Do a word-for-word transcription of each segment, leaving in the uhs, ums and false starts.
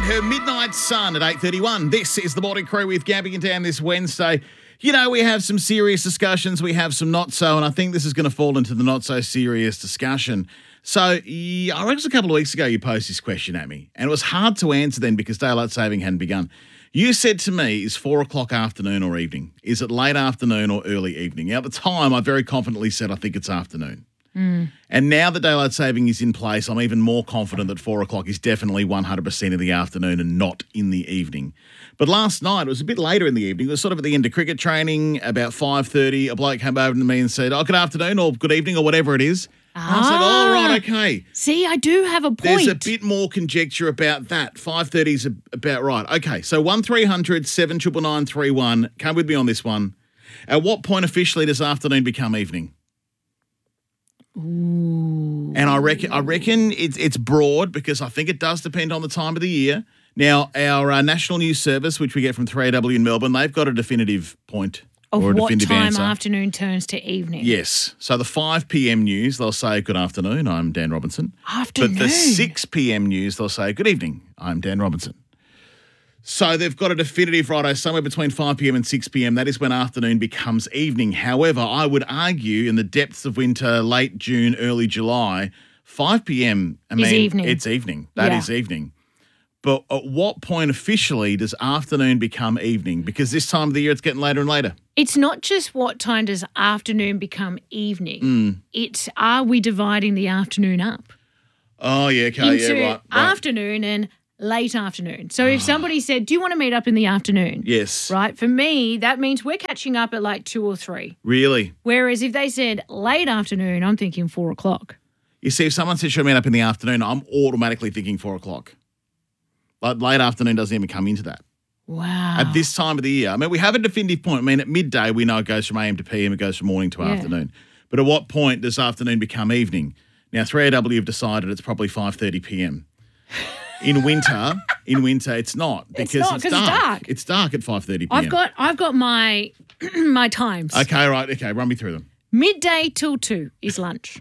and her midnight sun at eight thirty-one. This is the Morning Crew with Gabby and Dan this Wednesday. You know, we have some serious discussions, we have some not so, and I think this is going to fall into the not so serious discussion. So, yeah, I reckon it was a couple of weeks ago you posed this question at me, and it was hard to answer then because daylight saving hadn't begun. You said to me, is four o'clock afternoon or evening? Is it late afternoon or early evening? Now, at the time, I very confidently said I think it's afternoon. Mm. And now that daylight saving is in place, I'm even more confident that four o'clock is definitely one hundred percent in the afternoon and not in the evening. But last night, it was a bit later in the evening. It was sort of at the end of cricket training, about five thirty. A bloke came over to me and said, oh, good afternoon or good evening or whatever it is. Ah, I was like, all right, okay. See, I do have a point. There's a bit more conjecture about that. five thirty is about right. Okay, so one three hundred seven nine nine nine three one. Come with me on this one. At what point officially does afternoon become evening? Ooh. And I reckon I reckon it's it's broad because I think it does depend on the time of the year. Now, our uh, National News Service, which we get from three A W in Melbourne, they've got a definitive point Of or a what definitive time answer. afternoon turns to evening. Yes. So the five p.m. news, they'll say, good afternoon, I'm Dan Robinson. Afternoon. But the six p.m. news, they'll say, good evening, I'm Dan Robinson. So they've got a definitive righto somewhere between five p.m. and six p.m. That is when afternoon becomes evening. However, I would argue in the depths of winter, late June, early July, five p.m., I mean, Is evening. it's evening. That Yeah. is evening. But at what point officially does afternoon become evening? Because this time of the year it's getting later and later. It's not just what time does afternoon become evening. Mm. It's are we dividing the afternoon up Oh, yeah, okay, into yeah, right. right. afternoon and late afternoon. So if somebody said, do you want to meet up in the afternoon? Yes. Right? For me, that means we're catching up at like two or three. Really? Whereas if they said late afternoon, I'm thinking four o'clock. You see, if someone says should I meet up in the afternoon, I'm automatically thinking four o'clock. Like late afternoon doesn't even come into that. Wow. At this time of the year. I mean, we have a definitive point. I mean, at midday, we know it goes from A M to P M, it goes from morning to Yeah. afternoon. But at what point does afternoon become evening? Now, three A W have decided it's probably five thirty p.m. In winter, in winter, it's not because not, it's, 'cause it's dark. dark. It's dark at five thirty p.m. I've got I've got my my times. Okay, right. Okay, run me through them. Midday till two is lunch.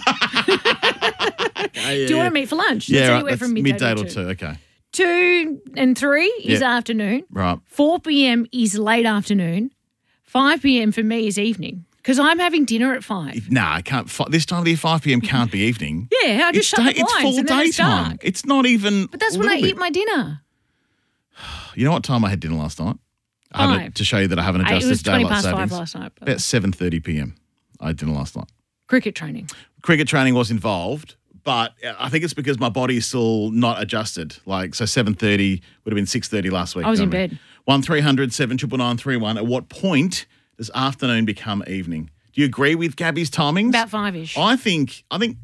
Okay, yeah, Do you yeah. want to meet for lunch? Yeah, That's right. anywhere That's from midday, midday till till two. Okay, Two and three is Yeah. afternoon. right. four p.m. is late afternoon. five p.m. for me is evening because I'm having dinner at five. Nah, I can't. fi- This time of the year, five p.m. can't be evening. Yeah, I just It's, shut day, the it's blinds full and then it's daytime. dark. It's not even. But that's a when I little eat bit. my dinner. You know what time I had dinner last night? I haven't- Five. To show you that I haven't I- adjusted it was twenty daylight past five savings. last night. but- About seven thirty p.m. I had dinner last night. Cricket training. Cricket training was involved, but I think it's because my body is still not adjusted. Like, so seven thirty would have been six thirty last week. I was you in know what I mean? bed. one three hundred seven nine nine three one. At what point does afternoon become evening? Do you agree with Gabby's timings? About five-ish. I think, I think,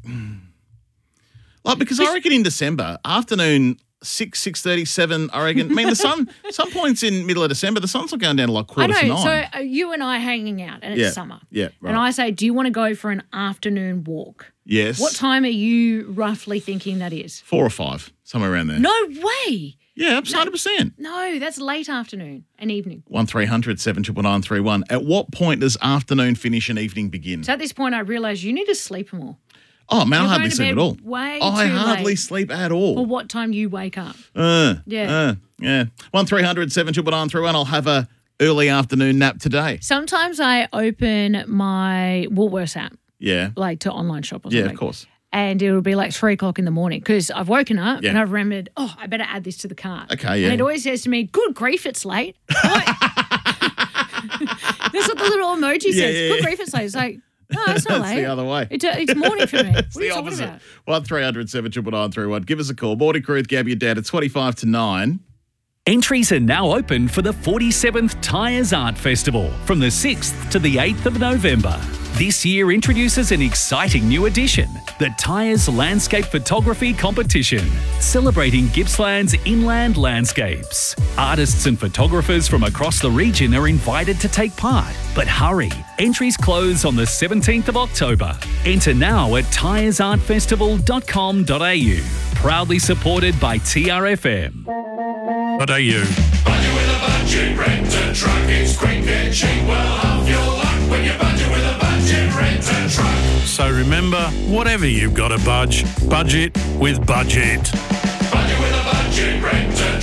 like, because I reckon in December, afternoon, six, six thirty, seven, I reckon. I mean, the sun, some points in middle of December, the sun's not going down to like I quarter to know. nine. So uh, you and I hanging out and it's Yeah. summer. Yeah, right. And I say, do you want to go for an afternoon walk? Yes. What time are you roughly thinking that is? Four or five, somewhere around there. No way. Yeah, one hundred percent. No, that's late afternoon and evening. one three hundred seven nine nine three one. At what point does afternoon finish and evening begin? So at this point, I realise you need to sleep more. Oh, man, I You're hardly going to sleep bed at all. way I too hardly late. sleep at all. Or what time you wake up. Uh, Yeah. Uh, yeah. one three hundred seven nine nine three one. I'll have a early afternoon nap today. Sometimes I open my Woolworths app, Yeah. like to online shop or Yeah, something. of course. And it'll be like three o'clock in the morning because I've woken up Yeah. and I've remembered, oh, I better add this to the cart. Okay, yeah. And it always says to me, good grief, it's late. What? That's what the little emoji Yeah, says. yeah, Good yeah. grief, it's late. It's like, no, it's not That's late. the other way. It's, uh, it's morning for me. What It's are you the talking opposite. about? one three hundred seven nine nine three one. Give us a call. Morning Crew with Gabby and Dad at twenty-five to nine. Entries are now open for the forty-seventh Tyres Art Festival from the sixth to the eighth of November. This year introduces an exciting new edition, the Tyres Landscape Photography Competition, celebrating Gippsland's inland landscapes. Artists and photographers from across the region are invited to take part. But hurry, entries close on the seventeenth of October. Enter now at tyres art festival dot com dot a u. Proudly supported by T R F M. What are you? Budget with a budget, rent a truck. It's quick and cheap. Well, have your luck when you budget with a budget, rent a truck. So remember, whatever you've got to budge, budget with Budget. Budget with a budget, rent a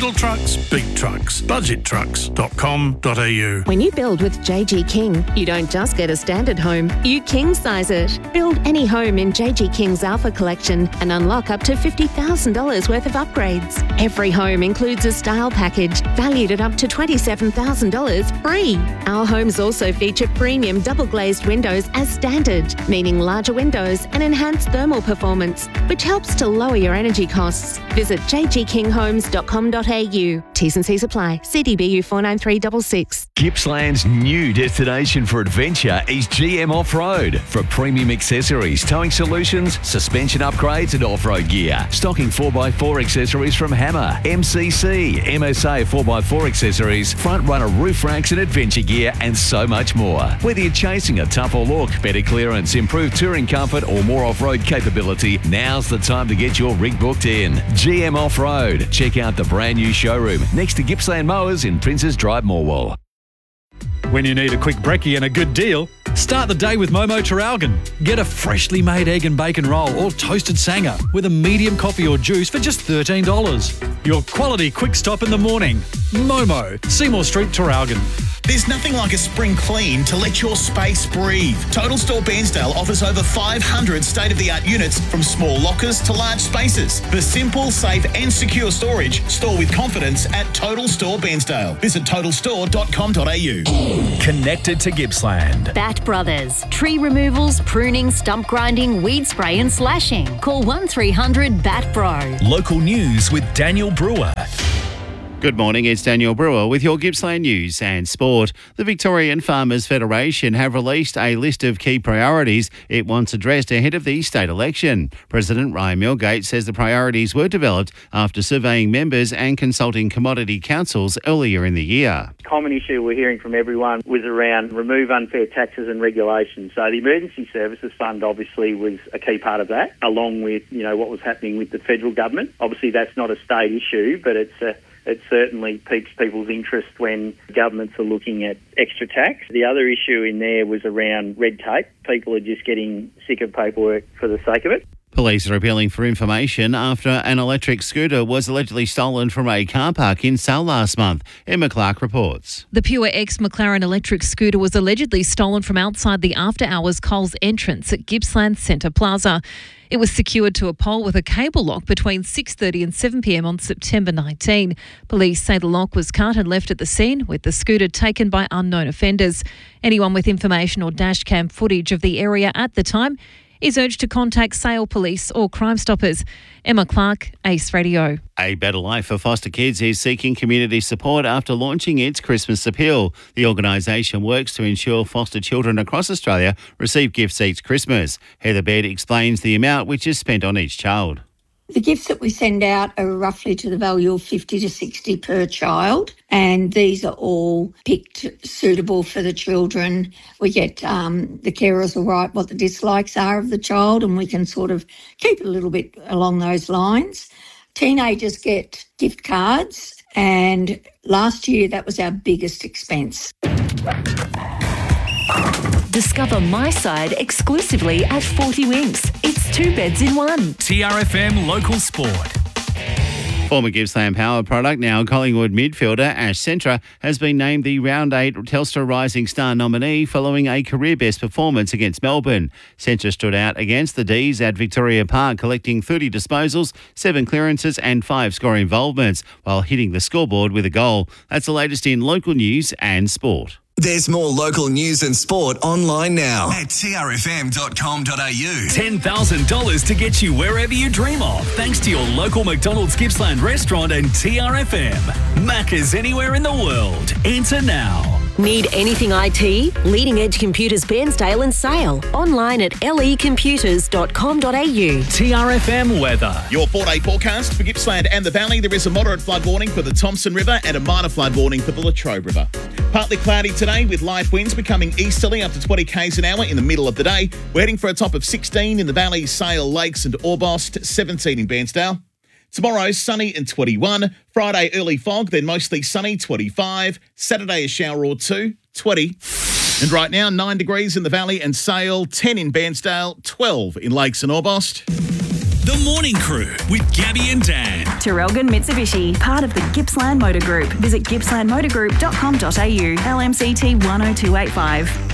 Little trucks, big trucks. budget trucks dot com dot a u. When you build with J G King, you don't just get a standard home, you king size it. Build any home in J G King's Alpha Collection and unlock up to fifty thousand dollars worth of upgrades. Every home includes a style package valued at up to twenty-seven thousand dollars free. Our homes also feature premium double glazed windows as standard, meaning larger windows and enhanced thermal performance, which helps to lower your energy costs. Visit j g king homes dot com dot a u. T's and C's apply. C D B U four nine three six six. Gippsland's new destination for adventure is G M Off-Road. For premium accessories, towing solutions, suspension upgrades and off-road gear. Stocking four by four accessories from Hammer, M C C, M S A four by four accessories, front runner roof racks and adventure gear and so much more. Whether you're chasing a tougher look, better clearance, improved touring comfort or more off-road capability, now's the time to get your rig booked in. G M Off-Road. Check out the brand new showroom next to Gippsland Mowers in Princes Drive, Morwell. When you need a quick brekkie and a good deal, start the day with Momo Traralgon. Get a freshly made egg and bacon roll or toasted sanger with a medium coffee or juice for just thirteen dollars. Your quality quick stop in the morning. Momo, Seymour Street, Traralgon. There's nothing like a spring clean to let your space breathe. Total Store Bairnsdale offers over five hundred state-of-the-art units, from small lockers to large spaces. For simple, safe and secure storage, store with confidence at Total Store Bairnsdale. Visit total store dot com dot a u. Connected to Gippsland. Bat Brothers. Tree removals, pruning, stump grinding, weed spray and slashing. Call one three hundred B A T B R O. Local news with Daniel Brewer. Good morning, it's Daniel Brewer with your Gippsland news and sport. The Victorian Farmers Federation have released a list of key priorities it wants addressed ahead of the state election. President Ryan Milgate says the priorities were developed after surveying members and consulting commodity councils earlier in the year. Common issue we're hearing from everyone was around remove unfair taxes and regulations. So the Emergency Services Fund obviously was a key part of that, along with, you know, what was happening with the federal government. Obviously that's not a state issue, but it's a It certainly piques people's interest when governments are looking at extra tax. The other issue in there was around red tape. People are just getting sick of paperwork for the sake of it. Police are appealing for information after an electric scooter was allegedly stolen from a car park in Sale last month. Emma Clark reports. The Pure X McLaren electric scooter was allegedly stolen from outside the after-hours Coles entrance at Gippsland Centre Plaza. It was secured to a pole with a cable lock between six thirty and seven p m on September nineteenth. Police say the lock was cut and left at the scene, with the scooter taken by unknown offenders. Anyone with information or dash cam footage of the area at the time is urged to contact Sale Police or Crime Stoppers. Emma Clark, Ace Radio. A Better Life for Foster Kids is seeking community support after launching its Christmas appeal. The organisation works to ensure foster children across Australia receive gifts each Christmas. Heather Baird explains the amount which is spent on each child. The gifts that we send out are roughly to the value of fifty to sixty per child, and these are all picked suitable for the children. We get um, the carers will write what the dislikes are of the child, and we can sort of keep it a little bit along those lines. Teenagers get gift cards, and last year that was our biggest expense. Discover My Side exclusively at forty Winks. It's two beds in one. T R F M Local Sport. Former Gippsland Power product, now Collingwood midfielder Ash Centra, has been named the Round eight Telstra Rising Star nominee following a career-best performance against Melbourne. Centra stood out against the D's at Victoria Park, collecting thirty disposals, seven clearances and five score involvements, while hitting the scoreboard with a goal. That's the latest in local news and sport. There's more local news and sport online now at t r f m dot com dot a u. ten thousand dollars to get you wherever you dream of, thanks to your local McDonald's Gippsland restaurant and T R F M. Macca's anywhere in the world. Enter now. Need anything I T? Leading Edge Computers Bairnsdale and Sale. Online at l e computers dot com dot a u. T R F M weather. Your four-day forecast for Gippsland and the Valley. There is a moderate flood warning for the Thompson River and a minor flood warning for the Latrobe River. Partly cloudy today with light winds becoming easterly up to twenty k's an hour in the middle of the day. We're heading for a top of sixteen in the Valley, Sale, Lakes and Orbost, seventeen in Bairnsdale. Tomorrow, sunny and twenty-one. Friday, early fog, then mostly sunny, twenty-five. Saturday, a shower or two, twenty. And right now, nine degrees in the Valley and Sale, ten in Bairnsdale, twelve in Lakes and Orbost. The Morning Crew with Gabby and Dan. Terrelgan Mitsubishi, part of the Gippsland Motor Group. Visit gippsland motor group dot com dot a u. L M C T one oh two eight five.